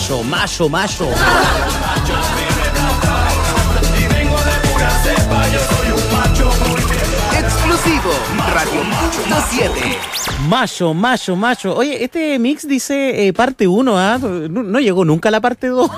macho. Exclusivo, Radio Punto 7. Macho. Oye, este mix dice parte 1, ¿ah? No llegó nunca a la parte 2.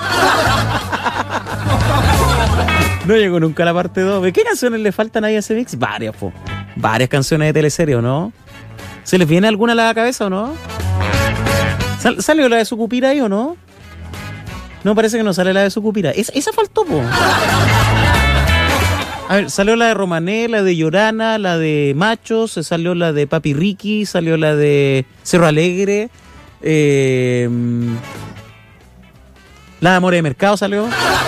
No llegó nunca a la parte 2. ¿Qué canciones le faltan ahí a ese mix? Varias, po. Varias canciones de teleserie, ¿o no? ¿Se les viene alguna a la cabeza o no? ¿Salió la de Sucupira ahí o no? No, parece que no sale la de Sucupira. Esa faltó, po. A ver, salió la de Romané, la de Llorana, la de Machos, salió la de Papi Ricky, salió la de Cerro Alegre, la de Amores de Mercado salió.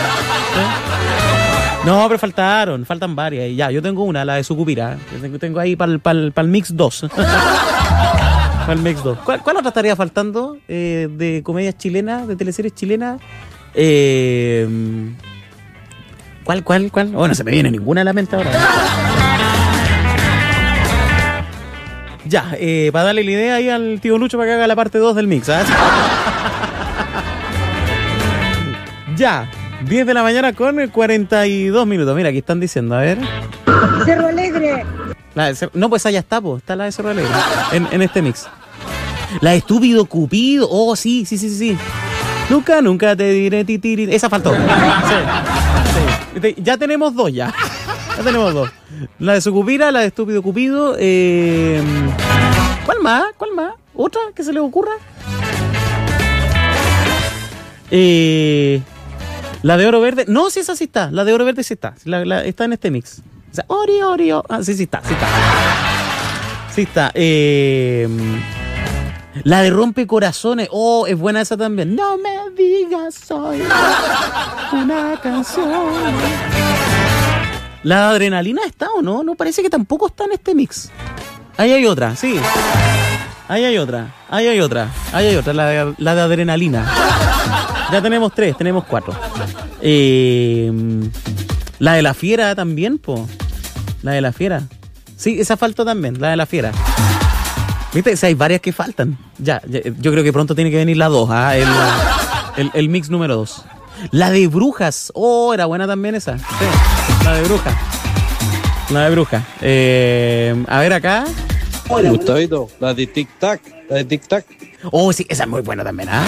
No, pero faltan varias. Y ya, yo tengo una, la de Sucupira. Tengo ahí para el mix 2. Para el mix 2. ¿Cuál otra estaría faltando de comedias chilenas, de teleseries chilenas? ¿Cuál? Oh, no se me viene ninguna a la mente ahora. Ya, para darle la idea ahí al tío Lucho para que haga la parte 2 del mix, ¿sabes? Ya, 10 de la mañana con 42 minutos. Mira, aquí están diciendo, a ver. Cerro Alegre. No, pues allá está, pues. Está la de Cerro Alegre en este mix. La de Estúpido Cupido. Oh, sí. Nunca te diré titiri. Esa faltó. Sí. Ya tenemos dos ya. Ya tenemos dos. La de Sucupira, la de Estúpido Cupido. ¿Cuál más? ¿Otra que se les ocurra? La de Oro Verde. No, sí, esa sí está. La de Oro Verde sí está. Está en este mix. O sea, Ori. Ah, sí está. Sí está. La de Rompecorazones. Oh, es buena esa también. No me digas soy una canción. ¿La de Adrenalina está o no? No, parece que tampoco está en este mix. Ahí hay otra, sí. Ahí hay otra. La de Adrenalina. Ya tenemos 3, tenemos 4. La de la Fiera también, po. La de la Fiera. Sí, esa faltó también, la de la Fiera. ¿Viste? O sea, hay varias que faltan. Ya, yo creo que pronto tiene que venir la 2, ¿ah? El mix número 2. La de Brujas. Oh, era buena también esa. Sí, la de Brujas. A ver acá. Hola, Gustavito, la de Tic Tac. Oh, sí, esa es muy buena también, ¿ah?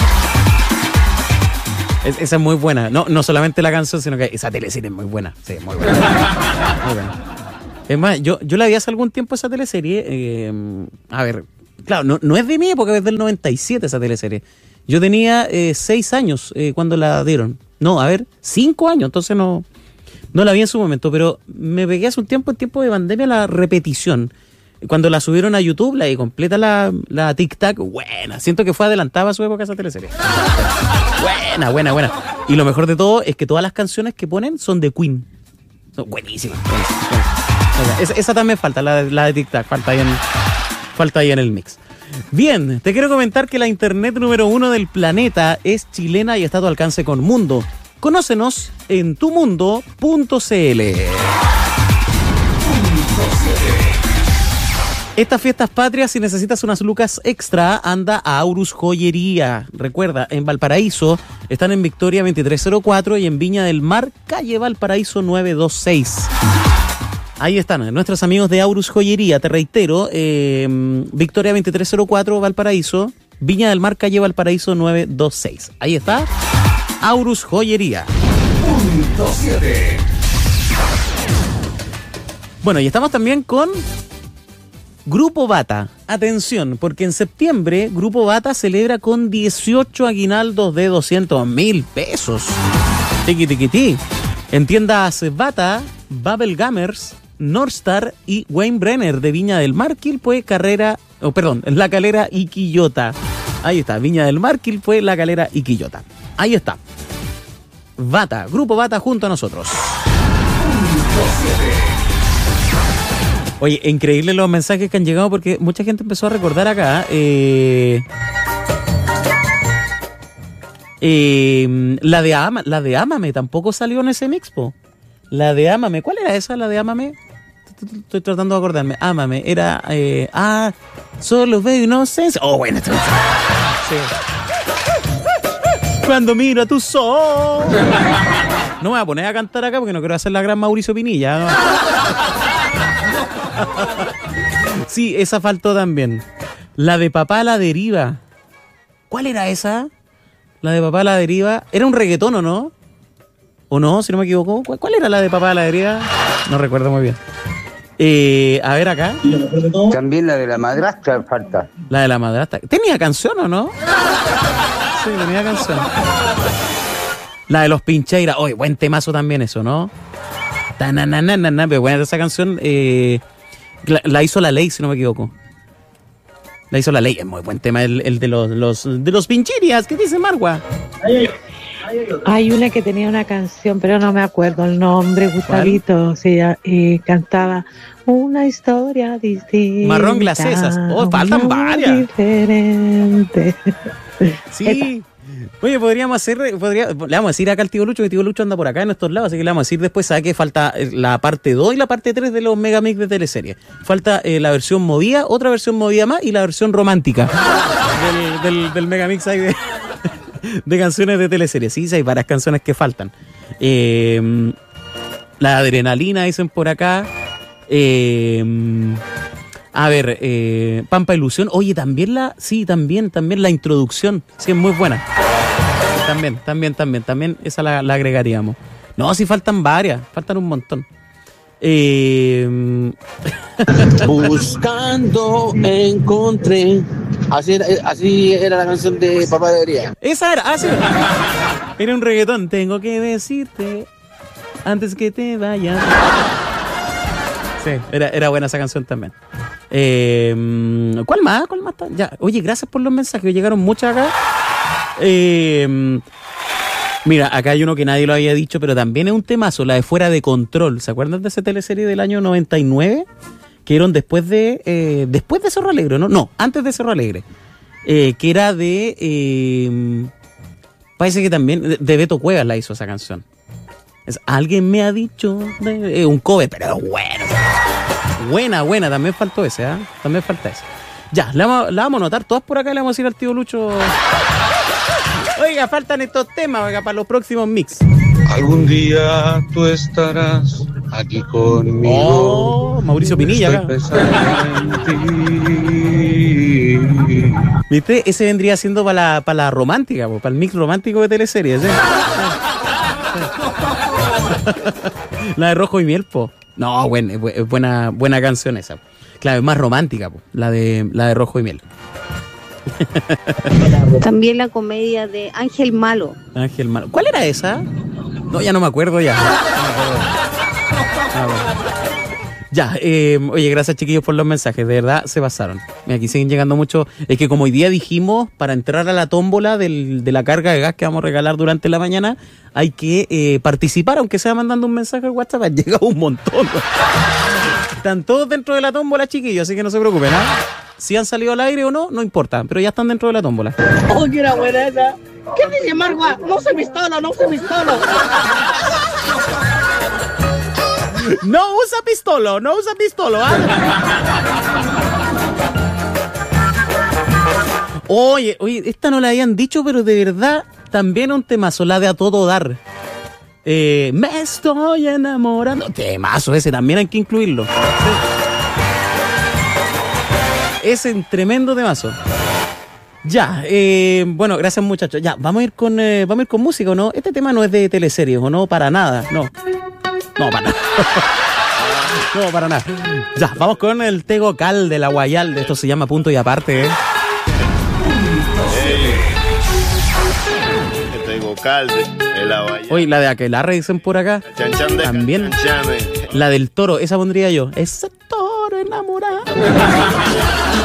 Esa es muy buena. No solamente la canción, sino que esa teleserie es muy buena. Sí, muy buena. Muy buena. Es más, yo la vi hace algún tiempo esa teleserie. A ver, claro, no es de mi época, es del 97 esa teleserie. Yo tenía 6 años cuando la dieron. No, a ver, 5 años, entonces no la vi en su momento, pero me pegué hace un tiempo, en tiempo de pandemia, la repetición. Cuando la subieron a YouTube, la completa la Tic Tac, buena. Siento que fue adelantada a su época esa teleserie. Buena. Y lo mejor de todo es que todas las canciones que ponen son de Queen. Son buenísimas. Esa también falta, la de Tic Tac, falta ahí en el mix. Bien, te quiero comentar que la internet número 1 del planeta es chilena y está a tu alcance con Mundo. Conócenos en tumundo.cl. Estas fiestas patrias, si necesitas unas lucas extra, anda a Aurus Joyería. Recuerda, en Valparaíso están en Victoria 2304 y en Viña del Mar, calle Valparaíso 926. Ahí están nuestros amigos de Aurus Joyería, te reitero, Victoria 2304, Valparaíso, Viña del Mar, calle Valparaíso 926. Ahí está, Aurus Joyería. Punto 7. Bueno, y estamos también con Grupo Bata. Atención, porque en septiembre Grupo Bata celebra con 18 aguinaldos de 200.000 pesos. Tiqui. En tiendas Bata, Babel Gamers, Northstar y Wayne Brenner de Viña del Mar, Quilpué, La Calera y Quillota. Ahí está, Viña del Mar, Quilpué, La Calera y Quillota. Ahí está. Bata, Grupo Bata junto a nosotros. Oye, increíble los mensajes que han llegado porque mucha gente empezó a recordar acá. La de Ámame tampoco salió en ese mix, po. La de Ámame, ¿cuál era esa? La de Ámame. Estoy tratando de acordarme. Ámame, era. Solo veo inocencia. Oh, bueno, sí. Cuando miro a tu sol. No me voy a poner a cantar acá porque no quiero hacer la gran Mauricio Pinilla, ¿no? Sí, esa faltó también. La de Papá a la Deriva. ¿Cuál era esa? La de Papá a la Deriva. ¿Era un reggaetón o no? ¿O no? Si no me equivoco. ¿Cuál era la de Papá a la Deriva? No recuerdo muy bien. A ver acá. También la de la madrastra falta. La de la madrastra. ¿Tenía canción o no? Sí, tenía canción. La de los Pincheiras. Oye, buen temazo también eso, ¿no? Pero buena esa canción. La hizo La Ley, si no me equivoco. La hizo La Ley. Es muy buen tema el de los Pinchirias. ¿Qué dice Margua? Hay una que tenía una canción, pero no me acuerdo el nombre, Gustavito. Cantaba una historia distinta. Marrón Glacesas. Oh, faltan varias. Diferente. Sí. Oye, le vamos a decir acá al tío Lucho, que tío Lucho anda por acá en estos lados, así que le vamos a decir después, ¿sabe qué? Falta la parte 2 y la parte 3 de los Megamix de teleserie. Falta la versión movida, otra versión movida más y la versión romántica del Megamix ahí de canciones de teleserie. Sí, hay varias canciones que faltan. La Adrenalina, dicen por acá. A ver, Pampa Ilusión. Oye, también la introducción. Sí, es muy buena. También esa la agregaríamos. No, sí faltan varias, faltan un montón. Buscando encontré. Así era la canción de Papá de Deriva. Esa era, sí. Era un reggaetón. Tengo que decirte antes que te vayas. Sí, era buena esa canción también. ¿Cuál más? Ya. Oye, gracias por los mensajes. Llegaron muchas acá. Mira, acá hay uno que nadie lo había dicho, pero también es un temazo, la de Fuera de Control. ¿Se acuerdan de esa teleserie del año 99? Que eran después de Cerro Alegre, ¿no? No, antes de Cerro Alegre. Que era de... parece que también de Beto Cuevas la hizo esa canción. Alguien me ha dicho... un cover, pero bueno. Buena, también faltó ese, ¿eh? También falta ese. Ya, la vamos a anotar todas por acá, le vamos a decir al tío Lucho. Oiga, faltan estos temas, oiga, para los próximos mix. Algún día tú estarás aquí conmigo. Oh, Mauricio Pinilla acá. ¿Viste? Ese vendría siendo para la romántica, para el mix romántico de teleseries, ¿eh? La de Rojo y Miel, po. No, buena canción esa. Claro, es más romántica, po, la de Rojo y Miel. También la comedia de Ángel Malo. ¿Cuál era esa? No, ya no me acuerdo ya. Ya, oye, gracias chiquillos por los mensajes, de verdad se pasaron. Aquí siguen llegando muchos. Es que como hoy día dijimos, para entrar a la tómbola de la carga de gas que vamos a regalar durante la mañana, hay que participar, aunque sea mandando un mensaje al WhatsApp. Ha llegado un montón. Están todos dentro de la tómbola, chiquillos, así que no se preocupen, ¿ah? Si han salido al aire o no, no importa, pero ya están dentro de la tómbola. Oh, que era buena esa. ¿Qué dice Margua? No se pistola. No usa pistolo, ¿ah? Oye, esta no la habían dicho, pero de verdad también un temazo, la de A Todo Dar. Me estoy enamorando. Temazo ese, también hay que incluirlo. Sí. Es un tremendo temazo. Ya, bueno, gracias muchachos. Ya, vamos a ir con música, ¿o no? Este tema no es de teleseries, ¿o no? Para nada, no. No, para nada. No, para nada. Ya, vamos con el Tego Cal de la Guayal. Esto se llama Punto y Aparte, ¿eh? Tego Cal de la Guayal. Oye, la de Aquelarre dicen por acá. También. La del toro, esa pondría yo. Ese toro enamorado.